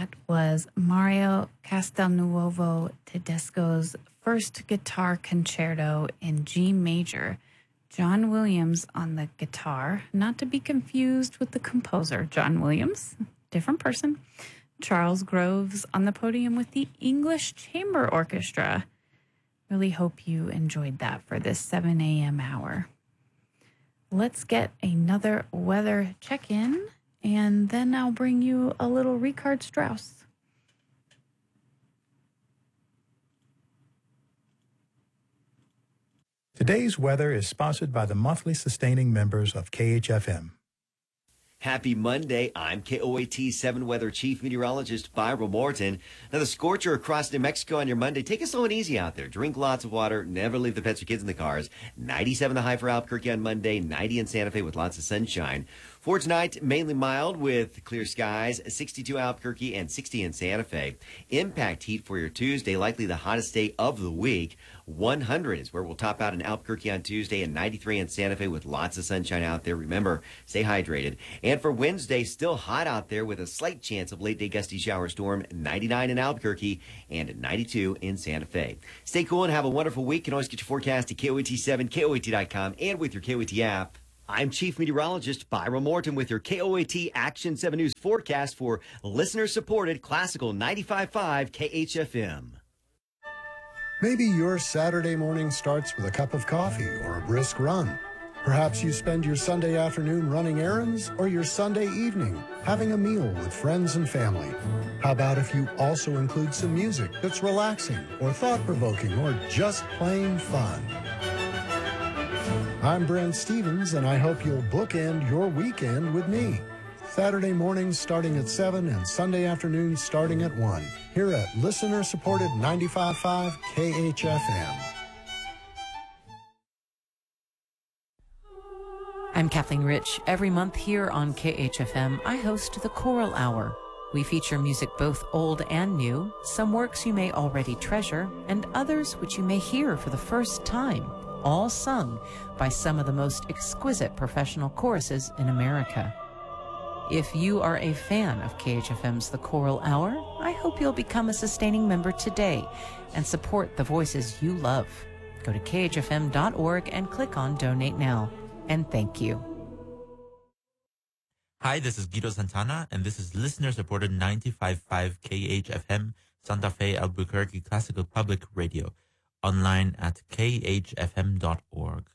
That was Mario Castelnuovo Tedesco's first guitar concerto in G major. John Williams on the guitar, not to be confused with the composer John Williams, different person. Charles Groves on the podium with the English Chamber Orchestra. Really hope you enjoyed that for this 7 a.m. hour. Let's get another weather check-in, and then I'll bring you a little Richard Strauss. Today's weather is sponsored by the monthly sustaining members of KHFM. Happy Monday. I'm KOAT 7 Weather Chief Meteorologist Byron Morton. Now, the scorcher across New Mexico on your Monday. Take it slow and easy out there. Drink lots of water. Never leave the pets or kids in the cars. 97 the high for Albuquerque on Monday. 90 in Santa Fe with lots of sunshine. For tonight, mainly mild with clear skies. 62 Albuquerque and 60 in Santa Fe. Impact heat for your Tuesday. Likely the hottest day of the week. 100 is where we'll top out in Albuquerque on Tuesday, and 93 in Santa Fe with lots of sunshine out there. Remember, stay hydrated. And for Wednesday, still hot out there with a slight chance of late-day gusty shower storm. 99 in Albuquerque and 92 in Santa Fe. Stay cool and have a wonderful week. You can always get your forecast at KOAT7, KOAT.com, and with your KOAT app. I'm Chief Meteorologist Byron Morton with your KOAT Action 7 News forecast for listener-supported Classical 95.5 KHFM. Maybe your Saturday morning starts with a cup of coffee or a brisk run. Perhaps you spend your Sunday afternoon running errands or your Sunday evening having a meal with friends and family. How about if you also include some music that's relaxing or thought-provoking or just plain fun? I'm Brent Stevens, and I hope you'll bookend your weekend with me. Saturday mornings starting at 7 and Sunday afternoons starting at 1. Here at listener-supported 95.5 KHFM. I'm Kathleen Rich. Every month here on KHFM, I host the Choral Hour. We feature music both old and new, some works you may already treasure, and others which you may hear for the first time, all sung by some of the most exquisite professional choruses in America. If you are a fan of KHFM's The Choral Hour, I hope you'll become a sustaining member today and support the voices you love. Go to khfm.org and click on Donate Now. And thank you. Hi, this is Guido Santana, and this is listener-supported 95.5 KHFM Santa Fe Albuquerque Classical Public Radio, online at khfm.org.